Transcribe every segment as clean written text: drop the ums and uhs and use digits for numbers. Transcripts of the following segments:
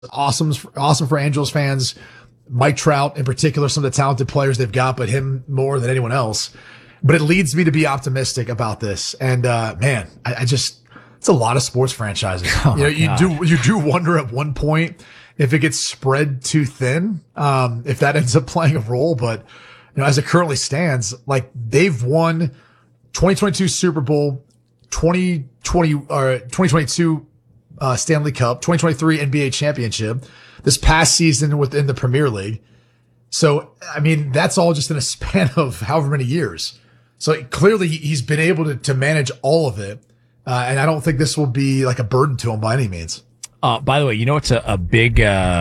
awesome for Angels fans. Mike Trout in particular, some of the talented players they've got, but him more than anyone else. But it leads me to be optimistic about this. And, man, I just, it's a lot of sports franchises. You do wonder at one point if it gets spread too thin, if that ends up playing a role. But, as it currently stands, like they've won 2022 Super Bowl, 2022 Stanley Cup, 2023 NBA championship, this past season within the Premier League. So, I mean, that's all just in a span of however many years. So clearly he's been able to manage all of it. And I don't think this will be like a burden to him by any means. By the way, it's a big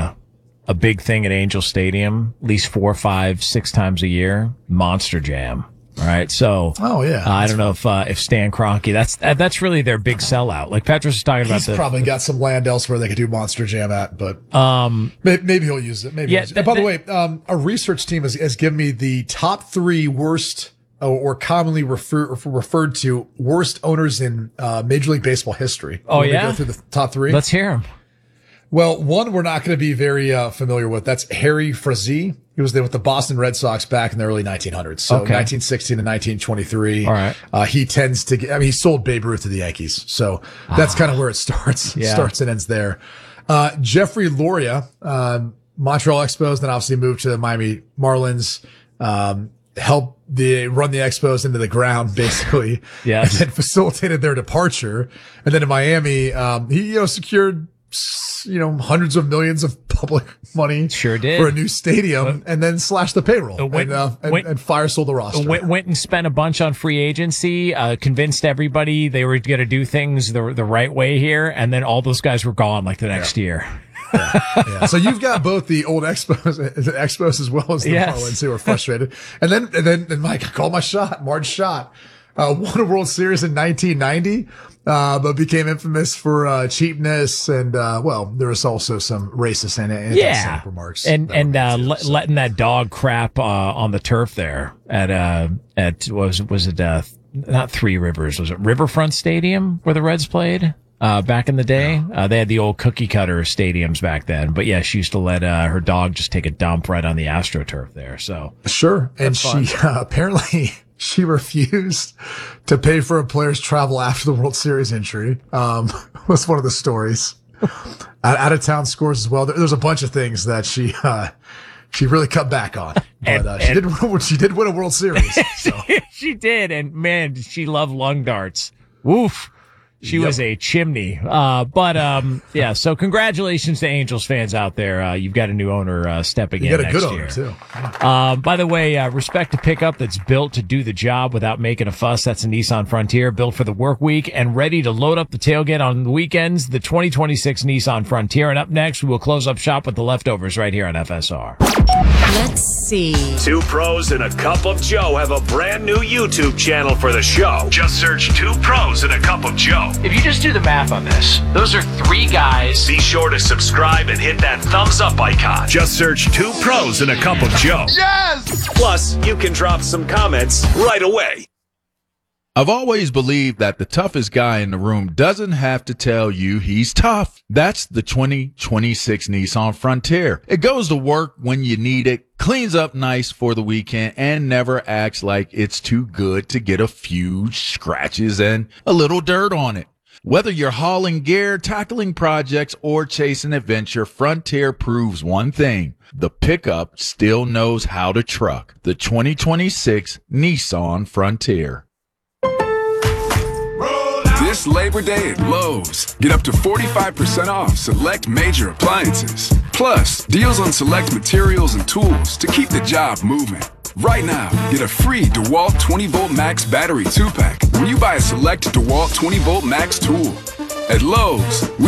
thing at Angel Stadium, at least 4, 5, 6 times a year, Monster Jam. All right. So, I don't know if Stan Kroenke, that's really their big sellout. Like Petrus was talking about, he's probably got some land elsewhere they could do Monster Jam at, but maybe he'll use it. Maybe. Yeah. And by the way, our research team has given me the top 3 worst or commonly referred to worst owners in Major League Baseball history. Oh, yeah. Go through the top 3. Let's hear them. Well, one we're not going to be very familiar with. That's Harry Frazee. He was there with the Boston Red Sox back in the early 1900s. So 1916 to 1923. All right. He tends to get, he sold Babe Ruth to the Yankees. So that's kind of where it starts. Yeah. Starts and ends there. Jeffrey Loria, Montreal Expos, then obviously moved to the Miami Marlins, helped run the Expos into the ground, basically. Yes. And then facilitated their departure. And then in Miami, he, secured, hundreds of millions of public money. Sure did. For a new stadium, and then slashed the payroll and fire sold the roster. Went and spent a bunch on free agency, convinced everybody they were going to do things the right way here. And then all those guys were gone like the next year. Yeah. So you've got both the old Expos as well as the Marlins who are frustrated. And then Mike, I called my shot, Marge Schott, won a World Series in 1990, but became infamous for cheapness and there was also some racist and anti-Semitic remarks. And letting that dog crap on the turf there at was it not Three Rivers, was it Riverfront Stadium where the Reds played? Back in the day, they had the old cookie cutter stadiums back then. But yeah, she used to let her dog just take a dump right on the AstroTurf there. So sure, and she apparently she refused to pay for a player's travel after the World Series injury. Was one of the stories. Out of town scores as well. There's a bunch of things that she really cut back on. But she did win a World Series. So. She did, and man, she loved lung darts. Woof. She was a chimney. So congratulations to Angels fans out there. You've got a new owner stepping in next year. You got a good owner, too. By the way, Respect to Pickup that's built to do the job without making a fuss. That's a Nissan Frontier built for the work week and ready to load up the tailgate on the weekends. The 2026 Nissan Frontier. And up next, we will close up shop with the leftovers right here on FSR. Let's see. 2 Pros and a Cup of Joe have a brand new YouTube channel for the show. Just search 2 Pros and a Cup of Joe. If you just do the math on this, those are 3 guys. Be sure to subscribe and hit that thumbs up icon. Just search 2 Pros and a Cup of Joe. Yes! Plus, you can drop some comments right away. I've always believed that the toughest guy in the room doesn't have to tell you he's tough. That's the 2026 Nissan Frontier. It goes to work when you need it, cleans up nice for the weekend, and never acts like it's too good to get a few scratches and a little dirt on it. Whether you're hauling gear, tackling projects, or chasing adventure, Frontier proves one thing. The pickup still knows how to truck. The 2026 Nissan Frontier. This Labor Day at Lowe's, get up to 45% off select major appliances. Plus, deals on select materials and tools to keep the job moving. Right now, get a free DeWalt 20-volt Max battery 2-pack when you buy a select DeWalt 20-volt Max tool. At Lowe's, we